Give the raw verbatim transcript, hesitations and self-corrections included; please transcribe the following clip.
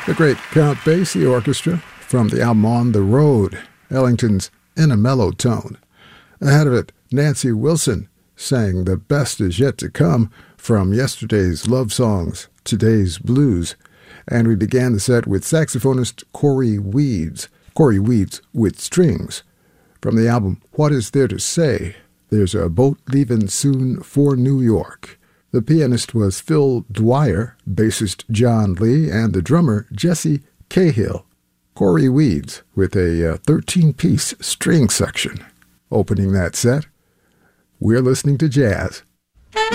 The great Count Basie Orchestra from the album On the Road, Ellington's In a Mellow Tone. Ahead of it, Nancy Wilson sang The Best Is Yet to Come from yesterday's love songs, today's blues. And we began the set with saxophonist Corey Weeds, Corey Weeds with Strings, from the album What Is There to Say? There's a Boat Leaving Soon for New York. The pianist was Phil Dwyer, bassist John Lee, and the drummer Jesse Cahill. Corey Weeds with a thirteen-piece string section. Opening that set, we're listening to jazz.